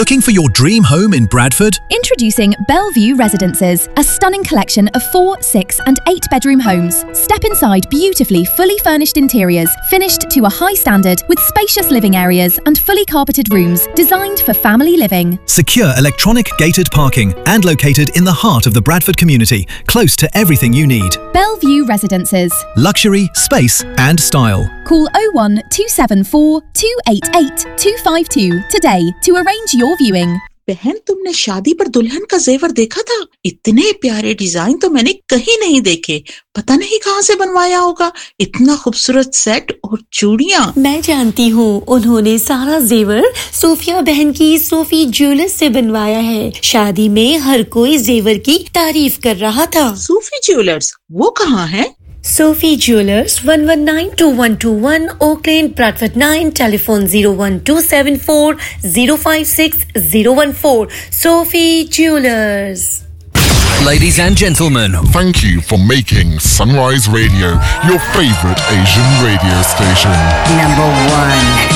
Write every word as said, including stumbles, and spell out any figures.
Looking for your dream home in Bradford? Introducing Bellevue Residences, a stunning collection of four, six and eight bedroom homes. Step inside beautifully fully furnished interiors, finished to a high standard with spacious living areas and fully carpeted rooms designed for family living. Secure electronic gated parking and located in the heart of the Bradford community, close to everything you need. Bellevue Residences. Luxury, space and style. Call oh one two seven four two eight eight two five two today to arrange your viewing. बहन, तुमने शादी पर दुल्हन का जेवर देखा था? इतने प्यारे डिजाइन तो मैंने कहीं नहीं देखे। पता नहीं कहाँ से बनवाया होगा। इतना खूबसूरत सेट और चूड़ियाँ। मैं जानती हूँ, उन्होंने सारा जेवर सोफिया बहन की सोफी ज्वेलर्स से बनवाया है। शादी में हर कोई जेवर की तारीफ कर रहा था। सोफी ज्वेलर्स, वो कहाँ है? Sophie Jewelers, one one nine two one two one, Oak Lane, Bradford nine, telephone zero one two seven four zero five six zero one four. Sophie Jewelers. Ladies and gentlemen, thank you for making Sunrise Radio your favorite Asian radio station. Number one.